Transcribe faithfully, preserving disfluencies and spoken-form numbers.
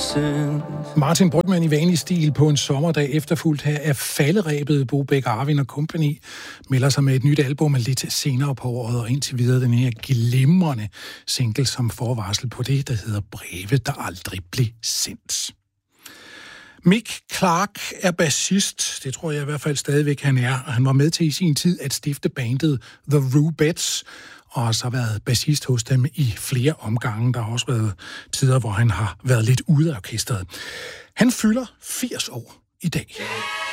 since. Martin Brygmann i vanlig stil på en sommerdag efterfulgt her af falderæbet. Bo Bæk Arvin og Company melder sig med et nyt album lidt senere på året, og indtil videre den her glimrende single som forvarsel på det, der hedder Breve, der aldrig blev sendt. Mick Clark er bassist, det tror jeg i hvert fald stadigvæk han er, og han var med til i sin tid at stifte bandet The Rubettes, og har så været bassist hos dem i flere omgange. Der har også været tider, hvor han har været lidt ude af orkestret. Han fylder firs år i dag.